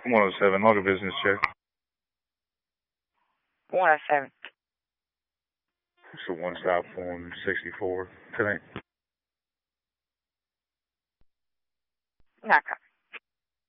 107, log a business check. 107. It's a one-stop form 64 tonight. Not copy.